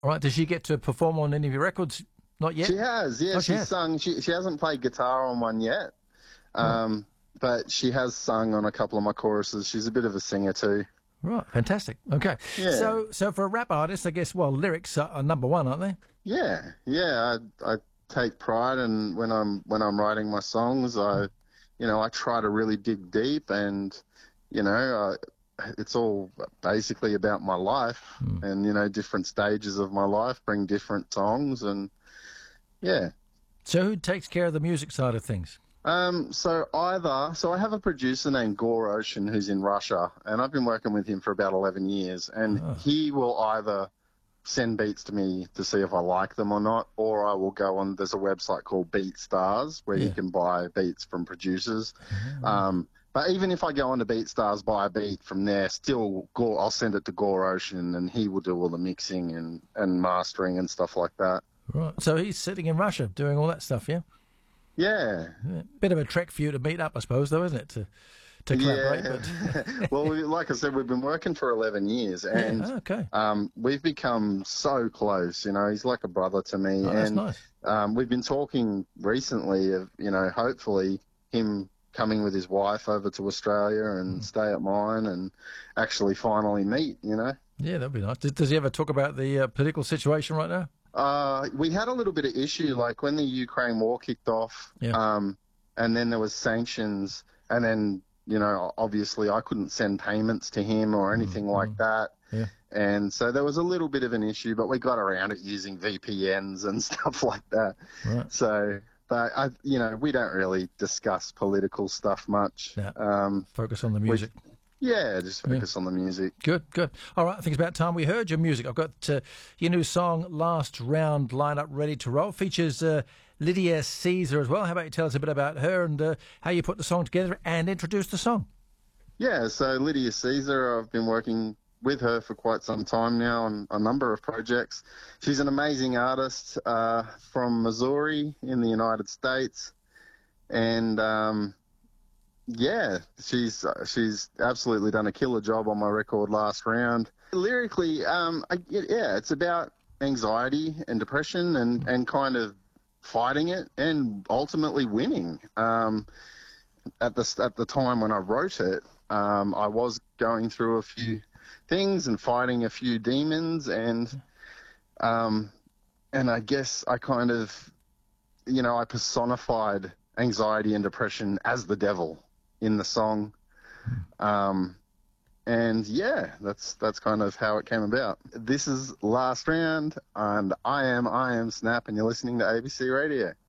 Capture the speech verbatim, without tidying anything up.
All right. Does she get to perform on any of your records? Not yet? She has, yeah. Oh, she she's has. sung. She she hasn't played guitar on one yet, um, but she has sung on a couple of my choruses. She's a bit of a singer too. Right. Fantastic. Okay. Yeah. So, so for a rap artist, I guess, well, lyrics are, are number one, aren't they? Yeah, yeah. I I take pride in when I'm when I'm writing my songs. I, you know, I try to really dig deep, and you know, I, it's all basically about my life, Mm. and you know, different stages of my life bring different songs, and yeah. So who takes care of the music side of things? Um, so either, so I have a producer named Gore Ocean who's in Russia, and I've been working with him for about eleven years, and Oh. he will either send beats to me to see if I like them or not, or I will go on, there's a website called BeatStars where Yeah. you can buy beats from producers. Um, but even if I go on to BeatStars, buy a beat from there, still Gore, I'll send it to Gore Ocean and he will do all the mixing and, and mastering and stuff like that. Right. So he's sitting in Russia doing all that stuff, yeah? Yeah. Yeah. Bit of a trek for you to meet up, I suppose, though, isn't it? To to collaborate. Yeah. Well, we, like I said, we've been working for eleven years, But... and yeah, okay. um, we've become so close. You know, he's like a brother to me, Oh, that's and nice. um, we've been talking recently of, you know, hopefully him coming with his wife over to Australia and Mm. stay at mine and actually finally meet. You know. Yeah, that'd be nice. Does, does he ever talk about the uh, political situation right now? Uh, we had a little bit of issue, like when the Ukraine war kicked off, Yeah. um, and then there was sanctions, and then, you know, obviously I couldn't send payments to him or anything Mm, like mm. that. Yeah. And so there was a little bit of an issue, but we got around it using V P Ns and stuff like that. Right. So, but I, you know, we don't really discuss political stuff much. Yeah. Um, Focus on the music. yeah, just focus on the music. Good, good. All right, I think it's about time we heard your music. I've got uh, your new song, Last Round, lined up ready to roll. Features uh, Lydia Caesar as well. How about you tell us a bit about her and uh, how you put the song together and introduce the song? Yeah, so Lydia Caesar, I've been working with her for quite some time now on a number of projects. She's an amazing artist uh, from Missouri in the United States, and um, yeah, she's uh, she's absolutely done a killer job on my record, Last Round. Lyrically, um, I, yeah, it's about anxiety and depression and, and kind of fighting it and ultimately winning. Um, at the at the time when I wrote it, um, I was going through a few things and fighting a few demons, and um, and I guess I kind of, you know, I personified anxiety and depression as the devil in the song. Um, and yeah, that's that's kind of how it came about. This is Last Round, and I am I am Snap, and you're listening to A B C Radio.